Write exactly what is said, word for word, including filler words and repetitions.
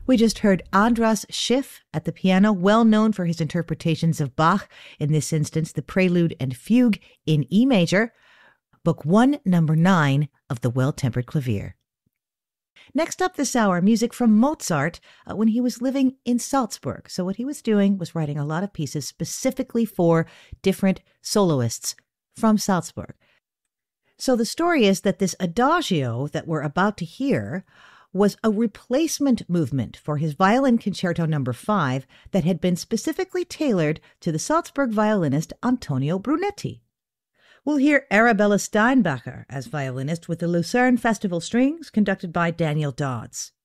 We just heard Andras Schiff at the piano, well known for his interpretations of Bach, in this instance, the Prelude and Fugue in E major, Book one, Number nine of the Well-Tempered Clavier. Next up this hour, music from Mozart uh, when he was living in Salzburg. So what he was doing was writing a lot of pieces specifically for different soloists from Salzburg. So the story is that this adagio that we're about to hear was a replacement movement for his violin concerto number five that had been specifically tailored to the Salzburg violinist Antonio Brunetti. We'll hear Arabella Steinbacher as violinist with the Lucerne Festival Strings, conducted by Daniel Dodds.